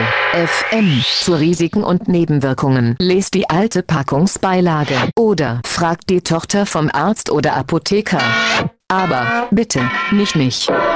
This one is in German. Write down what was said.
FM zu Risiken und Nebenwirkungen. Lest die alte Packungsbeilage oder fragt die Tochter vom Arzt oder Apotheker. Aber bitte, nicht mich.